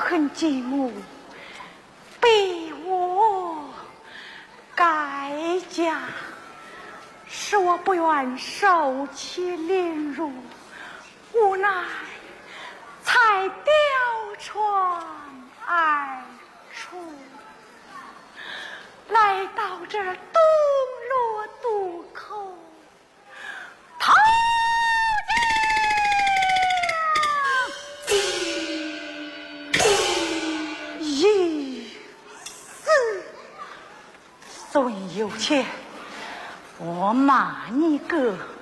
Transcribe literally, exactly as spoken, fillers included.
很寂寞，逼我改嫁，使我不愿受其凌辱，无奈才吊床而出，来到这东罗渡口，逃一死。虽有钱，我骂你个